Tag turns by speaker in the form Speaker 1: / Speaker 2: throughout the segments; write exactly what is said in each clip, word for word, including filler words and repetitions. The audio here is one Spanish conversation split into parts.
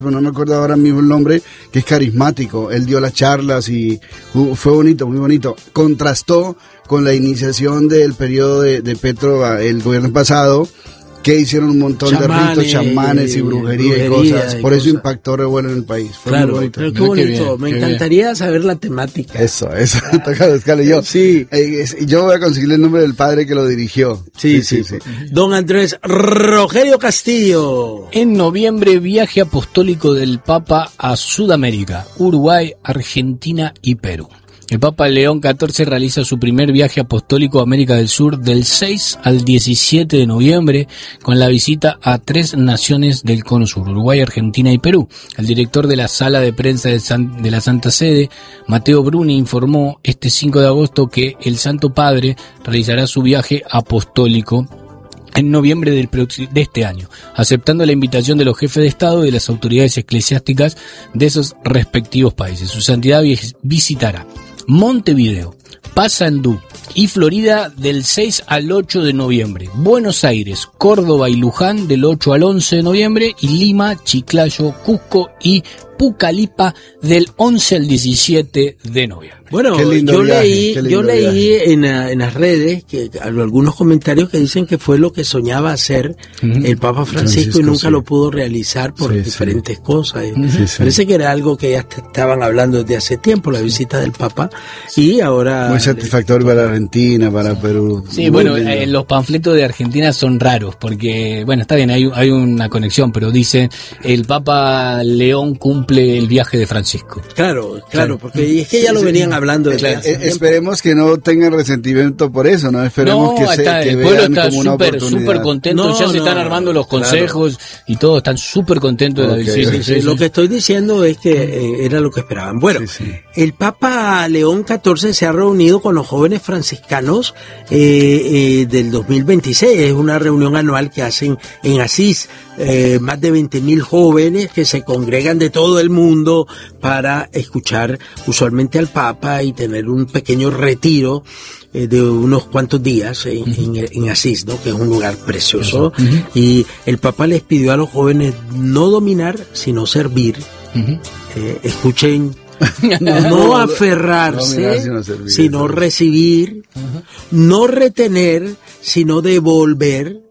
Speaker 1: no me acuerdo ahora mismo el nombre, que es carismático. Él dio las charlas y uh, fue bonito, muy bonito. Contrastó con la iniciación del periodo de, de Petro, el gobierno pasado, que hicieron un montón chamanes, de ritos, chamanes y brujería, brujería y cosas. Y Por cosas. Eso impactó revuelo en el país. Fue
Speaker 2: claro,
Speaker 1: muy bonito.
Speaker 2: Pero qué bonito. Qué bien, me qué encantaría bien. saber la temática.
Speaker 1: Eso, eso. Toca buscarle yo.
Speaker 2: Sí.
Speaker 1: Eh, yo voy a conseguirle el nombre del padre que lo dirigió.
Speaker 2: Sí, sí, sí. sí. sí. Don Andrés Rogelio Castillo.
Speaker 3: En noviembre, viaje apostólico del Papa a Sudamérica, Uruguay, Argentina y Perú. El Papa León catorce realiza su primer viaje apostólico a América del Sur del seis al diecisiete de noviembre con la visita a tres naciones del Cono Sur, Uruguay, Argentina y Perú. El director de la sala de prensa de, San, de la Santa Sede, Mateo Bruni, informó este cinco de agosto que el Santo Padre realizará su viaje apostólico en noviembre del, de este año, aceptando la invitación de los jefes de Estado y de las autoridades eclesiásticas de esos respectivos países. Su santidad visitará Montevideo, Paysandú y Florida del seis al ocho de noviembre, Buenos Aires, Córdoba y Luján del ocho al once de noviembre y Lima, Chiclayo, Cusco y Pucallpa del once al diecisiete de noviembre.
Speaker 2: Bueno, yo viaje, leí, yo leí en, en las redes que algunos comentarios que dicen que fue lo que soñaba hacer uh-huh. el Papa Francisco, Francisco y nunca sí. lo pudo realizar por sí, diferentes sí. cosas. Sí, sí. Parece que era algo que ya estaban hablando desde hace tiempo, la visita del Papa, y ahora...
Speaker 1: Muy satisfactorio para Argentina, para Perú.
Speaker 3: Sí, bueno, eh, los panfletos de Argentina son raros, porque, bueno, está bien, hay, hay una conexión, pero dice, el Papa León cumple el viaje de Francisco.
Speaker 2: Claro, claro, claro. porque es que ya lo venían a hablando de
Speaker 1: claro, esperemos que no tengan resentimiento por eso, ¿no? Esperemos no, que, se, que
Speaker 3: el pueblo está súper súper contento, no, ya no, se están armando los consejos claro. y todos están súper contentos okay, de la visita.
Speaker 2: Sí, sí, sí. Lo que estoy diciendo es que eh, era lo que esperaban. Bueno, sí, sí. el Papa León catorce se ha reunido con los jóvenes franciscanos eh, eh, del dos mil veintiséis, es una reunión anual que hacen en Asís, eh, más de veinte mil jóvenes que se congregan de todo el mundo para escuchar usualmente al Papa y tener un pequeño retiro eh, de unos cuantos días en, uh-huh. en, en Asís, ¿no? Que es un lugar precioso. Uh-huh. Y el Papa les pidió a los jóvenes no dominar, sino servir. Uh-huh. Eh, escuchen, no, no aferrarse, no dominar, sino, servir, sino recibir, uh-huh. no retener, sino devolver.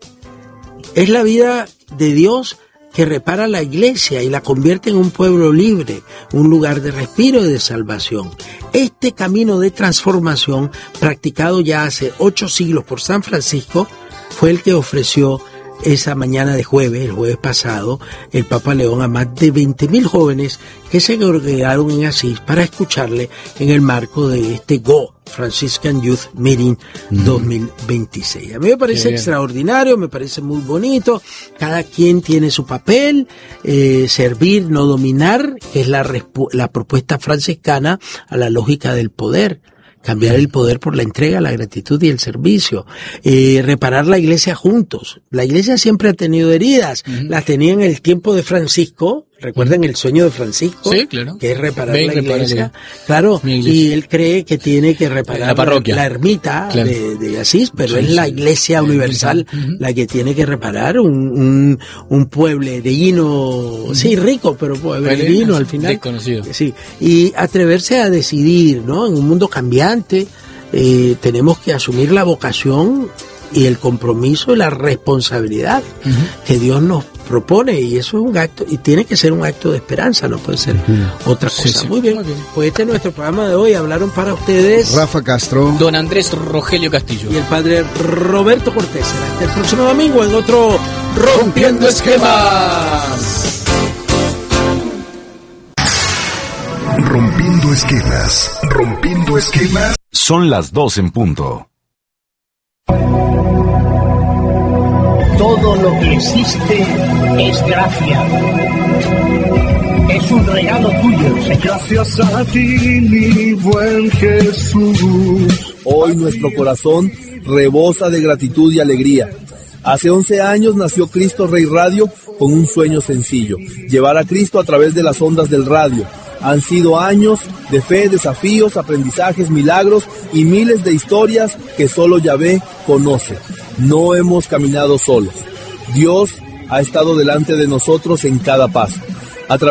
Speaker 2: Es la vida de Dios que repara la iglesia y la convierte en un pueblo libre, un lugar de respiro y de salvación. Este camino de transformación, practicado ya hace ocho siglos por San Francisco, fue el que ofreció esa mañana de jueves, el jueves pasado, el Papa León a más de veinte mil jóvenes que se congregaron en Asís para escucharle en el marco de este Go Franciscan Youth Meeting mm. dos mil veintiséis. A mí me parece extraordinario, me parece muy bonito. Cada quien tiene su papel, eh, servir, no dominar, que es la, respu- la propuesta franciscana a la lógica del poder. Cambiar el poder por la entrega, la gratitud y el servicio. Eh, reparar la iglesia juntos. La iglesia siempre ha tenido heridas. Uh-huh. Las tenía en el tiempo de Francisco. ¿Recuerdan el sueño de Francisco?
Speaker 3: Sí, claro.
Speaker 2: Que es reparar Ven, la iglesia. Claro. Iglesia. Y él cree que tiene que reparar
Speaker 3: la parroquia.
Speaker 2: La, la ermita claro. de, de Asís, pero sí, es la iglesia sí. universal uh-huh. la que tiene que reparar un, un, un pueblerino, uh-huh. sí, rico, pero pueblerino al final.
Speaker 3: Desconocido.
Speaker 2: Sí. Y atreverse a decidir, ¿no? En un mundo cambiante, eh, tenemos que asumir la vocación y el compromiso y la responsabilidad uh-huh. que Dios nos propone, y eso es un acto, y tiene que ser un acto de esperanza, no puede ser uh-huh. otra cosa. Sí, sí. Muy bien, Muy bien, pues este es nuestro programa de hoy. Hablaron para ustedes
Speaker 1: Rafa Castro,
Speaker 3: Don Andrés Rogelio Castillo
Speaker 2: y el padre Roberto Cortés. Hasta el próximo domingo en otro Rompiendo Esquemas.
Speaker 4: Rompiendo esquemas, rompiendo esquemas. Son las dos en punto.
Speaker 5: Todo lo que existe es gracia. Es un regalo tuyo, Señor.
Speaker 6: Gracias a ti, mi buen Jesús.
Speaker 7: Hoy nuestro corazón rebosa de gratitud y alegría. Hace once años nació Cristo Rey Radio con un sueño sencillo: llevar a Cristo a través de las ondas del radio. Han sido años de fe, desafíos, aprendizajes, milagros y miles de historias que solo Yahvé conoce. No hemos caminado solos. Dios ha estado delante de nosotros en cada paso.